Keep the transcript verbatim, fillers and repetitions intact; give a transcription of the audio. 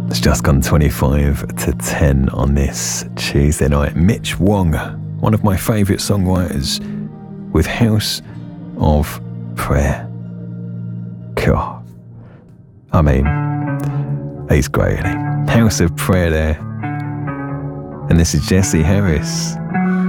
It's just gone twenty-five to ten on this Tuesday night. Mitch Wong, one of my favourite songwriters, with House of Prayer. God, I mean, he's great, isn't he? House of Prayer there. And this is Jesse Harris.